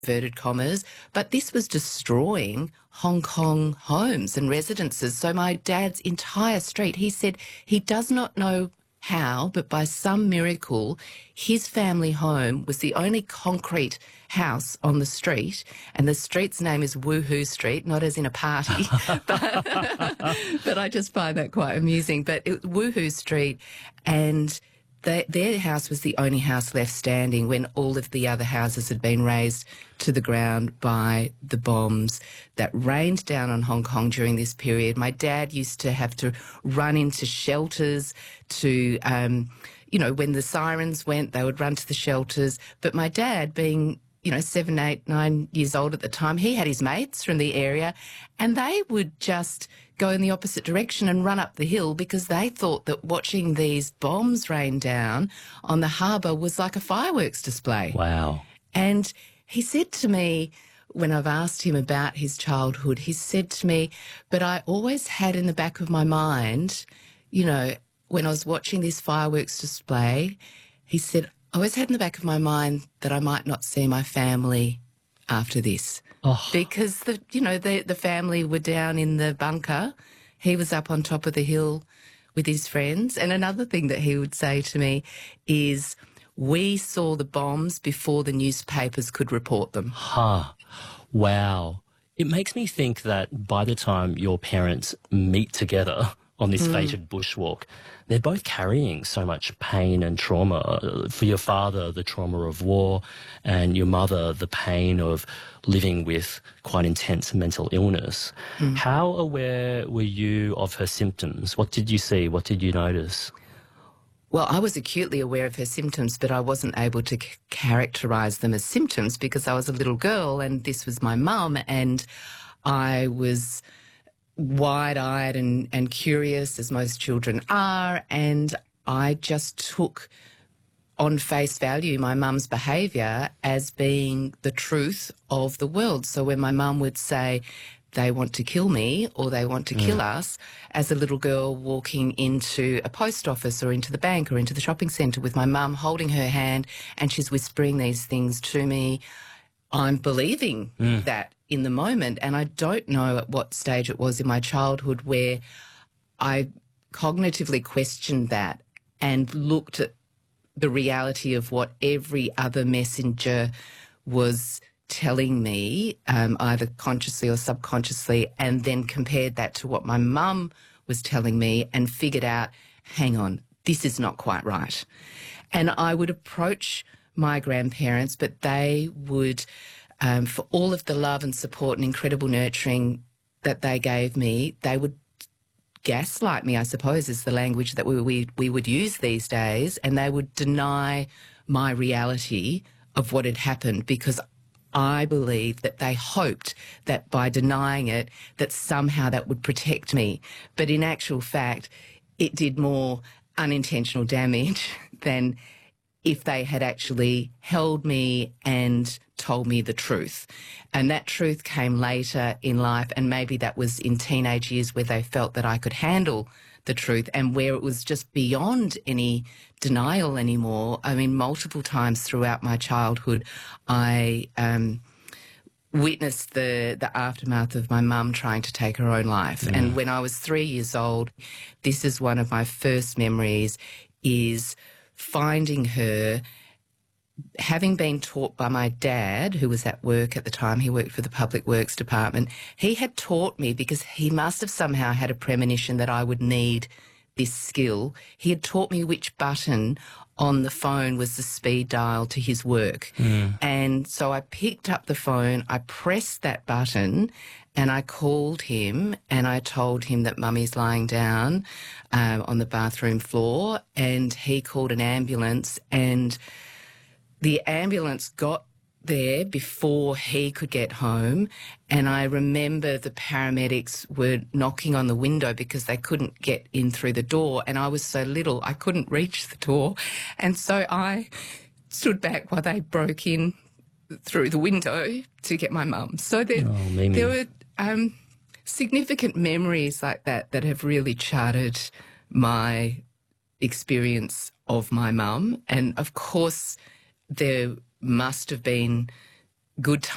inverted commas, but this was destroying Hong Kong homes and residences. So my dad's entire street, he said he does not know how, but by some miracle, his family home was the only concrete house on the street, and the street's name is Woohoo Street, not as in a party, but I just find that quite amusing. But it was Woohoo Street, and their house was the only house left standing when all of the other houses had been razed to the ground by the bombs that rained down on Hong Kong during this period. My dad used to have to run into shelters to, when the sirens went, they would run to the shelters. But my dad, being 7, 8, 9 years old at the time, he had his mates from the area, and they would just go in the opposite direction and run up the hill because they thought that watching these bombs rain down on the harbour was like a fireworks display. Wow. And he said to me, when I've asked him about his childhood, he said to me, but I always had in the back of my mind, when I was watching this fireworks display, he said, I always had in the back of my mind that I might not see my family after this. Oh. Because, the family were down in the bunker. He was up on top of the hill with his friends. And another thing that he would say to me is, we saw the bombs before the newspapers could report them. Wow. It makes me think that by the time your parents meet together on this fated bushwalk, they're both carrying so much pain and trauma. For your father, the trauma of war, and your mother, the pain of living with quite intense mental illness. How aware were you of her symptoms? What did you see? What did you notice? Well, I was acutely aware of her symptoms, but I wasn't able to characterise them as symptoms because I was a little girl and this was my mum, and I was wide-eyed and curious, as most children are, and I just took on face value my mum's behaviour as being the truth of the world. So when my mum would say, they want to kill me or they want to kill us, as a little girl walking into a post office or into the bank or into the shopping centre with my mum holding her hand and she's whispering these things to me, I'm believing that in the moment. And I don't know at what stage it was in my childhood where I cognitively questioned that and looked at the reality of what every other messenger was telling me, either consciously or subconsciously, and then compared that to what my mum was telling me and figured out, hang on, this is not quite right. And I would approach my grandparents, but they would, for all of the love and support and incredible nurturing that they gave me, they would gaslight me, I suppose, is the language that we would use these days, and they would deny my reality of what had happened because I believe that they hoped that by denying it, that somehow that would protect me. But in actual fact, it did more unintentional damage than if they had actually held me and told me the truth. And that truth came later in life, and maybe that was in teenage years where they felt that I could handle the truth and where it was just beyond any denial anymore. I mean, multiple times throughout my childhood, I witnessed the aftermath of my mum trying to take her own life. And when I was 3 years old, this is one of my first memories, is finding her, having been taught by my dad, who was at work at the time, he worked for the Public Works Department, he had taught me, because he must have somehow had a premonition that I would need this skill, he had taught me which button on the phone was the speed dial to his work. And so I picked up the phone, I pressed that button, and I called him and I told him that Mummy's lying down on the bathroom floor, and he called an ambulance, and the ambulance got there before he could get home. And I remember the paramedics were knocking on the window because they couldn't get in through the door, and I was so little I couldn't reach the door. And so I stood back while they broke in through the window to get my mum. So there were significant memories like that that have really charted my experience of my mum. And of course there must have been good times